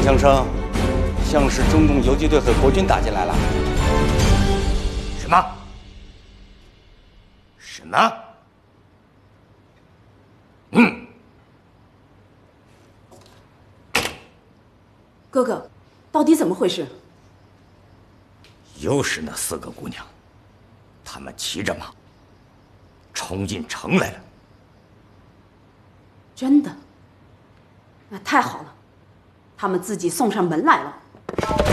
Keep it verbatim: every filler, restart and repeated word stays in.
枪声，像是中共游击队和国军打进来了。 什么？什么？嗯。 哥哥，到底怎么回事？ 又是那四个姑娘，她们骑着马冲进城来了。 真的？那太好了，他们自己送上门来了。